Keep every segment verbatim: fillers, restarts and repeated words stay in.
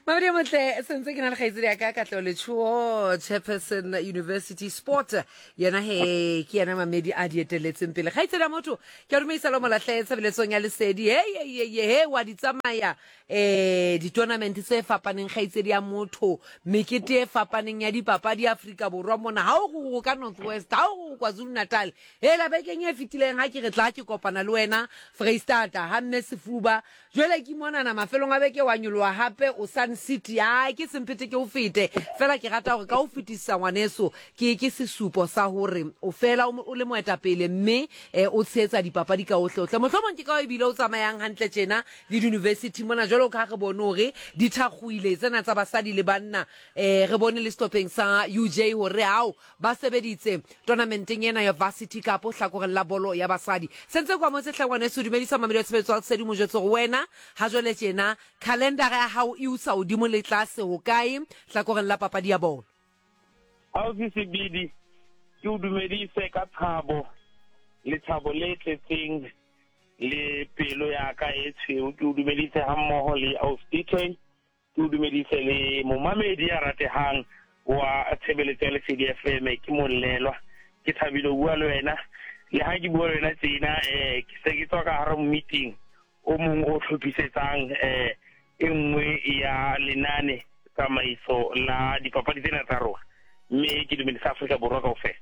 Maria Motle sentse ke na le khaitsedi ya ka ka tlole chuo Jefferson University Sport yena he ke yana mamedi a dieteletseng pele khaitsedi ya motho ke a rumeisa lo molahle tsebeletsong ya lesedi he he he he wa di tsamaya eh di tournament tse fapaneng khaitsedi ya motho mekete e fapaneng ya dipapadi Afrika Borwa mona ha o go ka North West ha o go KwaZulu Natal he la bekeng e fitileng ha ke re tla ke kopana le wena Freistata ha mme Sefuba jwale ke mona na mafelong a beke wa nyolwa hape o Sun City ya ke sempete ke o fete fela ke rata gore ka o fetisa ngwaneso ke ke sesupo sa hore o fela o le moetapele mme o tshetsa dipapadi ka ohle ohle mohlomong ke ka o ebile o tsamayang hantle tjena le university mona jwalo ka re bone hore di thakhuile tsena tsa basadi le banna eh re bone le stopping sa U J hore hao ba sebeditse tournamenteng ena ya Varsity Cup o hlakoreng la bolo ya basadi sentse kwa motse hlangwaneso dumedisa mamedi ya tshebetso tsa sedi mojetso wena ha jwale tjena calendar ya hao e usa odimo le tlase ho kae hlakoreng la papadi ya bolo ha o se bidi ke o dumedise ka thabo le thabo le tletseng le pelo ya ka e tshweu ke o dumedise ha mmoho le Austin ke o dumedise le momamedi ya ratehang wa tshebeletso ya lesedi F M ke molelwa ke thabile bua le wena le ha ke bua le wena tsena eh ke se ke tswa ka hara meeting o mong o tlhopisetsang eh engwe ya lenane tsamaiso la dipapadi tsena tsa rona mme ke dumedisa Afrika Borwa kaofela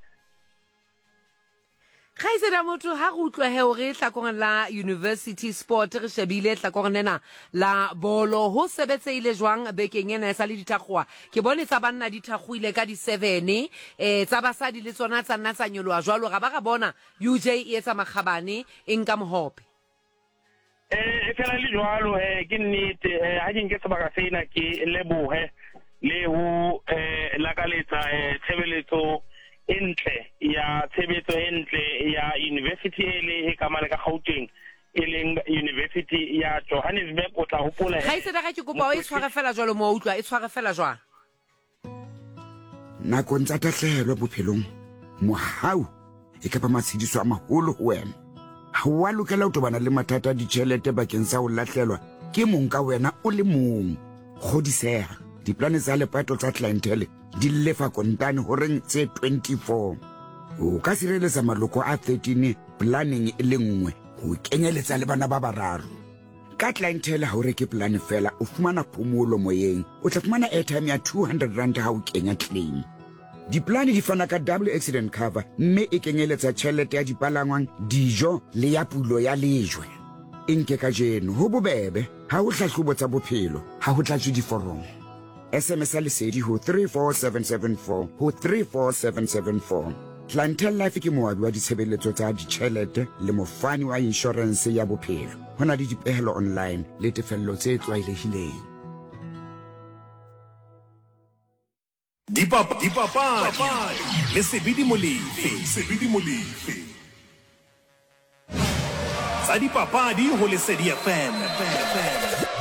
khaise da motho ha go utlwa he hore hlakoreng la University Sport re shebile hlakoreng nena la bolo ho sebetseile jwang bekeng ena sa le dithakgwa ke bone tsa banna di thakhuile ka di seven eh tsa basadi le tsona tsa nna tsa nyolwa jwalo ga ba ga bona U J e etsa makgabane eng ka mohope eh fela le jwalo eh ke nnete ha ke nke sebaka sena ke lebohe le ho eh la kaletsa tshebeletso entle ya tshebetso entle ya university ele e kamale ka Gauteng eleng university ya Johannesburg o tla hopola ga ise daga ke kopa o e tshware fela jwalo mo utlwa e tshware fela jwang nako ntsa tahlelo bophelong mohau e ka ba matshidiso a maholo ho wena ha wa lokela ho tobana le mathata di tšhelete bakeng sa ho lahlelwa ke mong ka wena o le mong godiseha diplane tsa lepato tsa clientele di lefa kontane horeng tse twenty-four o ka sireletsa maloko a thirteen planning e le nngwe ho kenyeletsa le bana ba bararo ka clientele ha o reke plan fela o fumana phomolo moyeng o tla fumana airtime ya two hundred rand ha o kenya claim diplane di fana ka double accident cover mme e kenyeletsa tšhelete ya dipalangwang dijo le ya pulo ya lejwe enke ka jeno ho bobebe ha o hlahlobo tsa bophelo ha ho tlatswe diforomo S M S a lesedi ho three four seven seven four ho three four seven seven four Clientele Life ke moabi wa ditshebeletso tsa ditšhelete le mofani wa insurance ya bophelo hona le dipehelo online le tefello tse tlwaelehileng Dipapa dipapa le sebidi molefe sebidi molefe Sa dipapadi ho lesedi F M